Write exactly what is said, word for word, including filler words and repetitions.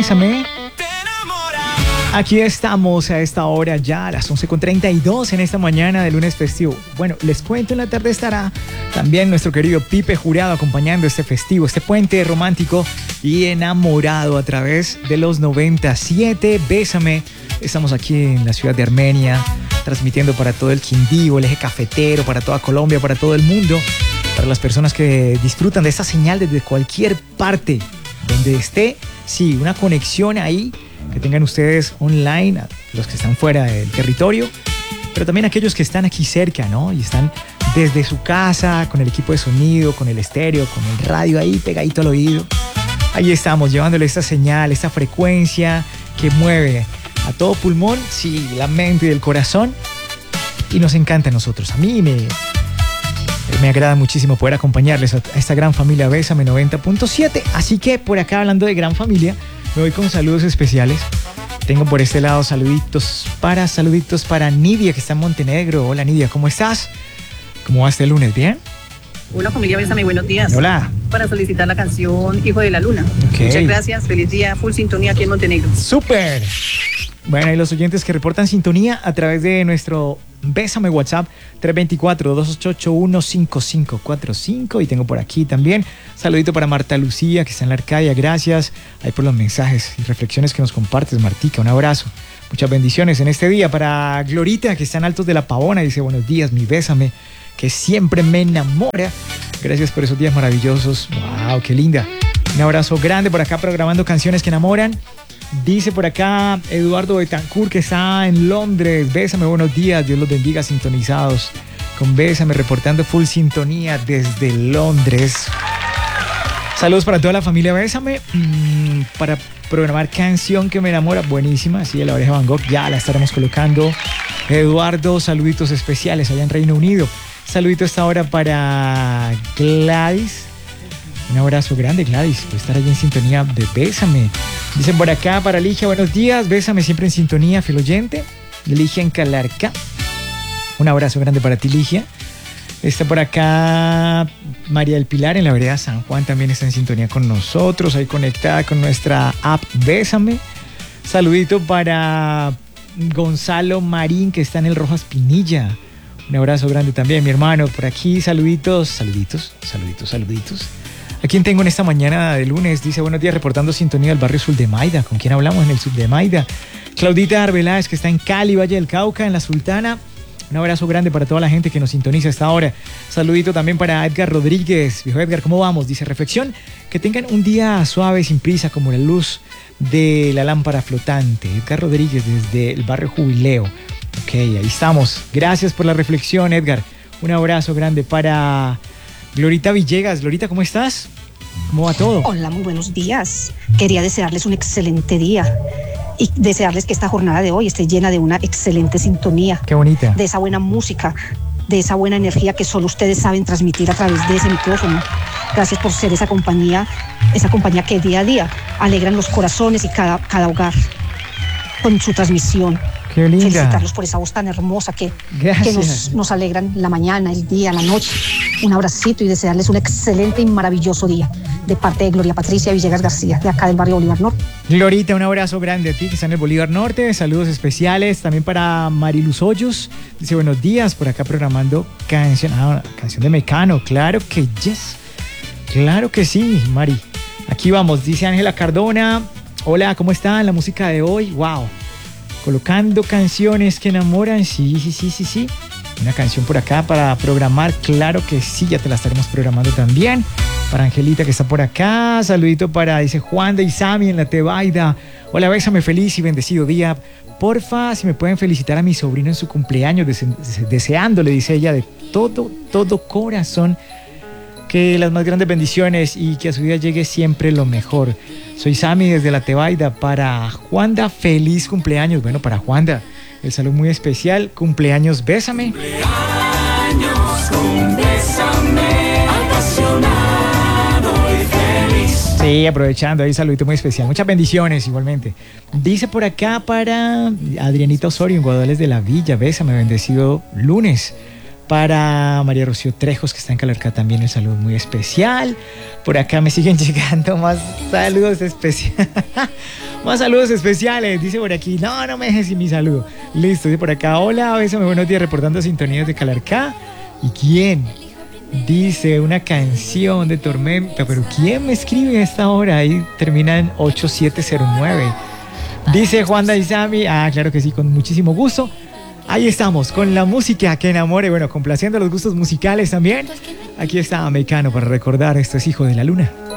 Bésame. Aquí estamos a esta hora ya, a las once con treinta y dos en esta mañana de lunes festivo. Bueno, les cuento, en la tarde estará también nuestro querido Pipe Jurado acompañando este festivo, este puente romántico y enamorado a través de los noventa y siete. Bésame. Estamos aquí en la ciudad de Armenia, transmitiendo para todo el Quindío, el eje cafetero, para toda Colombia, para todo el mundo, para las personas que disfrutan de esta señal desde cualquier parte donde esté. Sí, una conexión ahí que tengan ustedes online, los que están fuera del territorio, pero también aquellos que están aquí cerca, ¿no? Y están desde su casa, con el equipo de sonido, con el estéreo, con el radio ahí pegadito al oído. Ahí estamos, llevándole esta señal, esta frecuencia que mueve a todo pulmón, sí, la mente y el corazón. Y nos encanta a nosotros. A mí me, me agrada muchísimo poder acompañarles a esta gran familia Bésame noventa punto siete. Así que por acá, hablando de gran familia, me voy con saludos especiales. Tengo por este lado saluditos para, saluditos para Nidia, que está en Montenegro. Hola Nidia, ¿cómo estás? ¿Cómo va este lunes? ¿Bien? Hola familia Bésame, buenos días. Hola. Para solicitar la canción Hijo de la Luna. Okay. Muchas gracias, feliz día, full sintonía aquí en Montenegro. ¡Súper! Bueno, y los oyentes que reportan sintonía a través de nuestro Bésame WhatsApp tres dos cuatro, dos ocho ocho, uno cinco cinco cuatro cinco. Y tengo por aquí también saludito para Marta Lucía, que está en la Arcadia. Gracias ahí por los mensajes y reflexiones que nos compartes, Martica. Un abrazo. Muchas bendiciones en este día. Para Glorita, que está en Altos de la Pavona, dice: buenos días, mi Bésame, que siempre me enamora. Gracias por esos días maravillosos. ¡Wow! ¡Qué linda! Un abrazo grande por acá, programando canciones que enamoran. Dice por acá Eduardo Betancourt, que está en Londres. Bésame, buenos días, Dios los bendiga, sintonizados con Bésame, reportando full sintonía desde Londres. Saludos para toda la familia Bésame. Mm, para programar canción que me enamora, buenísima, sí, de La Oreja Van Gogh, ya la estaremos colocando. Eduardo, saluditos especiales allá en Reino Unido. Saludito a esta hora para Gladys. Un abrazo grande, Gladys, por estar allí en sintonía de Bésame. Dicen por acá para Ligia: buenos días, Bésame, siempre en sintonía, fiel oyente. Ligia en Calarca. Un abrazo grande para ti, Ligia. Está por acá María del Pilar en la vereda San Juan, también está en sintonía con nosotros, ahí conectada con nuestra app Bésame. Saludito para Gonzalo Marín, que está en el Rojas Pinilla. Un abrazo grande también, mi hermano, por aquí. Saluditos, saluditos, saluditos, saluditos. ¿A quién tengo en esta mañana de lunes? Dice: buenos días, reportando sintonía del barrio Suldemaida. ¿Con quién hablamos en el Suldemaida? Claudita Arbeláez, que está en Cali, Valle del Cauca, en La Sultana. Un abrazo grande para toda la gente que nos sintoniza a esta hora. Saludito también para Edgar Rodríguez. Viejo Edgar, ¿cómo vamos? Dice: reflexión, que tengan un día suave, sin prisa, como la luz de la lámpara flotante. Edgar Rodríguez, desde el barrio Jubileo. Ok, ahí estamos. Gracias por la reflexión, Edgar. Un abrazo grande para Glorita Villegas. Glorita, ¿cómo estás? ¿Cómo va todo? Hola, muy buenos días. Quería desearles un excelente día y desearles que esta jornada de hoy esté llena de una excelente sintonía. Qué bonita. De esa buena música, de esa buena energía que solo ustedes saben transmitir a través de ese micrófono. Gracias por ser esa compañía, esa compañía que día a día alegran los corazones y cada, cada hogar con su transmisión. Qué linda. Felicitarlos por esa voz tan hermosa que, que nos, nos alegran la mañana, el día, la noche. Un abracito y desearles un excelente y maravilloso día de parte de Gloria Patricia Villegas García, de acá del barrio Bolívar Norte. Glorita, un abrazo grande a ti que está en el Bolívar Norte. Saludos especiales también para Mariluz Hoyos. Dice: buenos días, por acá programando canción, ah, canción de Mecano. Claro que yes. Claro que sí, Mari. Aquí vamos, dice Ángela Cardona. Hola, ¿cómo están? La música de hoy, wow. Colocando canciones que enamoran, sí, sí, sí, sí, sí. Una canción por acá para programar, claro que sí, ya te la estaremos programando también. Para Angelita, que está por acá, saludito para, dice Juan de Isami en la Tebaida. Hola, Bésame, feliz y bendecido día. Porfa, si me pueden felicitar a mi sobrino en su cumpleaños, dese- deseándole, dice ella, de todo, todo corazón, que las más grandes bendiciones y que a su vida llegue siempre lo mejor. Soy Sammy desde la Tebaida. Para Juanda, feliz cumpleaños. Bueno, para Juanda, el saludo muy especial. Cumpleaños, Bésame. Cumpleaños con Bésame, apasionado y feliz. Sí, aprovechando, ahí saludito muy especial. Muchas bendiciones igualmente. Dice por acá para Adrianita Osorio en Guadales de la Villa: Bésame, bendecido lunes. Para María Rocío Trejos, que está en Calarcá, también un saludo muy especial. Por acá me siguen llegando más saludos especiales. Más saludos especiales. Dice por aquí, no, no me dejes sin mi saludo. Listo, dice por acá, hola, bésame, buenos días, reportando sintonías de Calarcá. ¿Y quién? Dice una canción de Tormenta. Pero ¿quién me escribe a esta hora? Ahí termina en ocho siete cero nueve. Dice Juan Isami. Ah, claro que sí, con muchísimo gusto. Ahí estamos, con la música que enamore. Bueno, complaciendo los gustos musicales también. Aquí está Mecano para recordar. Esto es Hijo de la Luna.